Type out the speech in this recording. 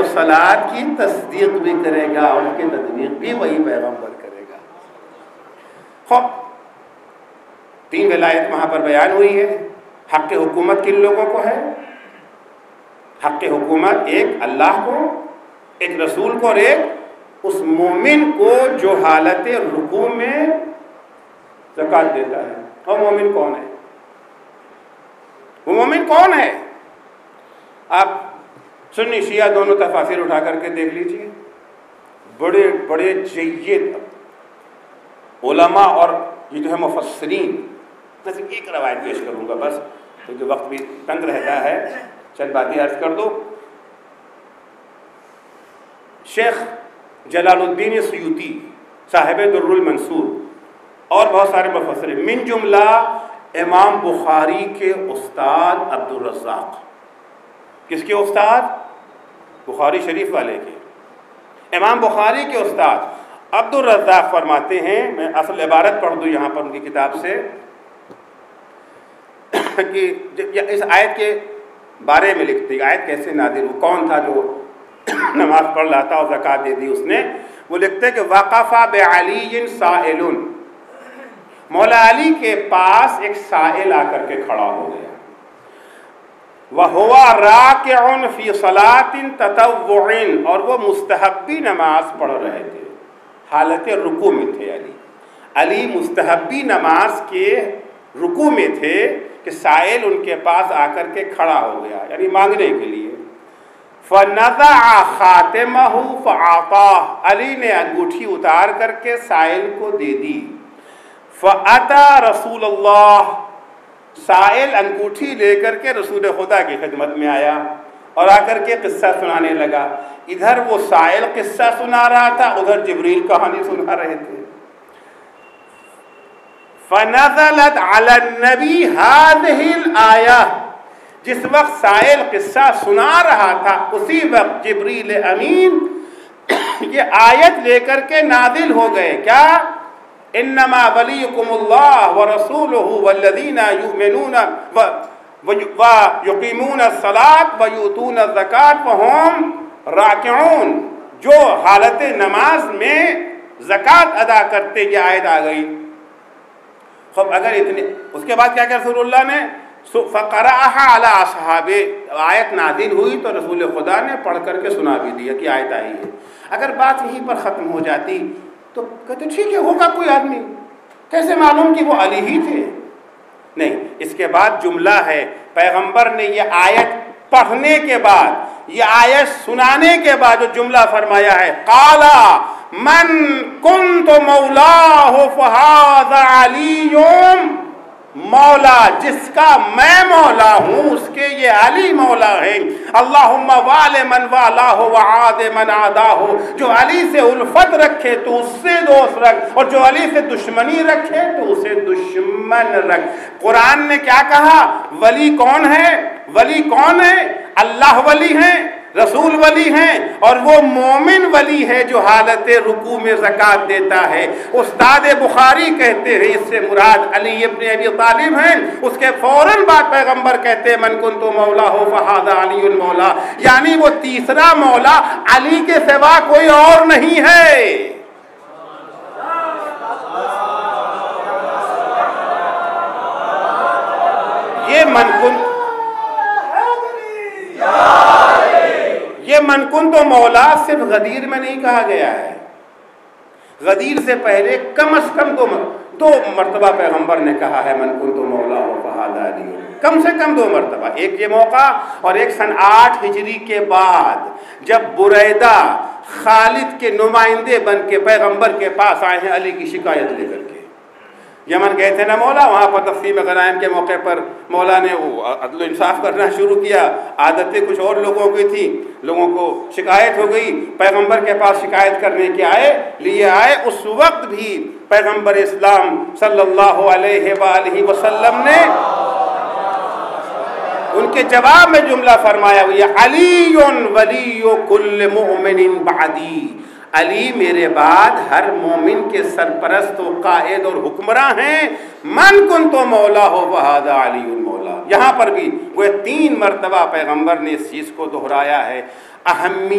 مرسلات کی تصدیق بھی کرے گا، ان کی تطبیق بھی وہی پیغمبر کرے گا۔ خوب 3 ولایت وہاں پر بیان ہوئی ہے۔ حق حکومت کن لوگوں کو ہے؟ حق حکومت ایک اللہ کو، ایک رسول کو، اور ایک اس مومن کو جو حالت رکوع میں زکوٰۃ دیتا ہے۔ اور مومن کون ہے؟ وہ مومن کون ہے؟ آپ سنی شیعہ دونوں تفاسیر اٹھا کر کے دیکھ لیجئے، بڑے بڑے جید علماء اور یہ جو ہے مفسرین۔ میں صرف ایک روایت پیش کروں گا بس، کیونکہ وقت بھی تنگ رہتا ہے، چند باتیں عرض کر دو۔ شیخ جلال الدین سیوطی صاحب در المنصور اور بہت سارے مفسرین، من جملہ امام بخاری کے استاد عبدالرزاق۔ کس کے استاد؟ بخاری شریف والے کے۔ امام بخاری کے استاد عبدالرزاق فرماتے ہیں، میں اصل عبارت پڑھ دوں یہاں پر ان کی کتاب سے، کہ اس آیت کے بارے میں لکھتے ہیں آیت کیسے نازل ہوئی، کون تھا جو نماز پڑھ رہا تھا اور زکوٰۃ دے دی اس نے۔ وہ لکھتے ہیں کہ وقف بعلی سائل، مولا علی کے پاس ایک سائل آ کر کے کھڑا ہو گیا۔ وَهُوَ رَاكِعٌ فِي صَلَاةٍ تَطَوُّعٍ، اور وہ مستحبی نماز پڑھ رہے تھے، حالت رکوع میں تھے۔ علی مستحبی نماز کے رکوع میں تھے کہ سائل ان کے پاس آ کر کے کھڑا ہو گیا، یعنی مانگنے کے لیے۔ فَنَزَعَ خَاتِمَهُ فَأَعْطَاهُ، علی نے انگوٹھی اتار کر کے سائل کو دے دی۔ فَأَتَى رسول اللہ، سائل انگوٹھی لے کر کے رسول خدا کی خدمت میں آیا اور آ کر کے قصہ سنانے لگا۔ ادھر وہ سائل قصہ سنا رہا تھا، ادھر جبریل کہانی سنا رہے تھے۔ فَنَزَلَتْ عَلَى النَّبِي هَذِهِ الْآيَةِ، جس وقت سائل قصہ سنا رہا تھا اسی وقت جبریل امین یہ آیت لے کر کے نازل ہو گئے۔ کیا؟ انما ولیکم اللہ ورسولہ والذین یؤمنون ویقیمون الصلاۃ ویؤتون الزکاۃ وہم راکعون، جو حالت نماز میں زکوٰۃ ادا کرتے، یہ آیت آ گئی۔ خب اگر اتنے، اس کے بعد کیا کیا رسول اللہ نے؟ فقرأها علی اصحابہ، آیت نازل ہوئی تو رسول خدا نے پڑھ کر کے سنا بھی دیا کہ آیت آئی ہے۔ اگر بات یہیں پر ختم ہو جاتی تو کہتے ٹھیک ہے، ہوگا کوئی آدمی، کیسے معلوم کہ وہ علی ہی تھے؟ نہیں، اس کے بعد جملہ ہے، پیغمبر نے یہ آیت پڑھنے کے بعد، یہ آیت سنانے کے بعد جو جملہ فرمایا ہے، قال من کنت مولاہ فہذا علی مولا، جس کا میں مولا ہوں اس کے یہ علی مولا ہے۔ اللہم وال من والاہ وعاد من عاداہ، جو علی سے الفت رکھے تو اس سے دوست رکھ، اور جو علی سے دشمنی رکھے تو اسے دشمن رکھ۔ قرآن نے کیا کہا؟ ولی کون ہے؟ ولی کون ہے؟ اللہ ولی ہیں، رسول ولی ہیں، اور وہ مومن ولی ہے جو حالت رکوع میں زکوٰۃ دیتا ہے۔ استاد بخاری کہتے ہیں اس سے مراد علی ابن ابی طالب ہیں۔ اس کے فوراً بعد پیغمبر کہتے ہیں من کنت مولاہ فہذا علی المولا، یعنی وہ تیسرا مولا علی کے سوا کوئی اور نہیں ہے۔ یہ من کنت مولا صرف غدیر میں نہیں کہا گیا ہے، غدیر سے پہلے کم از کم دو مرتبہ پیغمبر نے کہا ہے من کنت مولا فہذا علی، کم سے کم 2 مرتبہ، ایک یہ موقع اور ایک سن 8 ہجری کے بعد جب بریدہ خالد کے نمائندے بن کے پیغمبر کے پاس آئے ہیں علی کی شکایت لے کر کے۔ یمن گئے تھے نا مولا، وہاں پر تقسیم غنائم کے موقع پر مولا نے وہ عدل و انصاف کرنا شروع کیا، عادتیں کچھ اور لوگوں کی تھی، لوگوں کو شکایت ہو گئی، پیغمبر کے پاس شکایت کرنے کے لیے آئے۔ اس وقت بھی پیغمبر اسلام صلی اللہ علیہ وآلہ وسلم نے ان کے جواب میں جملہ فرمایا ہوئی علی ولی کل مؤمن بعدی، علی میرے بعد ہر مومن کے سرپرست و قائد اور حکمراں ہیں۔ من کنت مولا ہو فہذا علی المولا، یہاں پر بھی وہ 3 مرتبہ پیغمبر نے اس چیز کو دہرایا ہے۔ اہمیت